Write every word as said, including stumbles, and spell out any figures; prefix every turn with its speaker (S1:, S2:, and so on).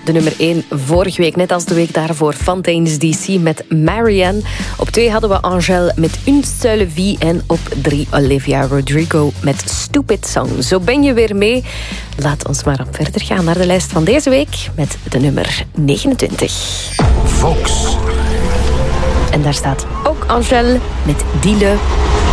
S1: de nummer één vorige week, net als de week daarvoor. Fontaine's D C met Marianne. Op twee hadden we Angèle met Une Seule Vie. En op drie Olivia Rodrigo met Stupid Song. Zo ben je weer mee. Laat ons maar op verder gaan naar de lijst van deze week met de nummer negenentwintig.
S2: Vox.
S1: En daar staat ook Angèle met Dis-le.